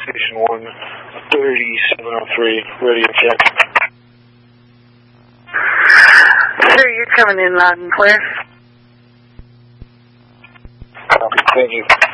Station 1, 3703, radio check. Sir, you're coming in loud and clear. Copy, thank you.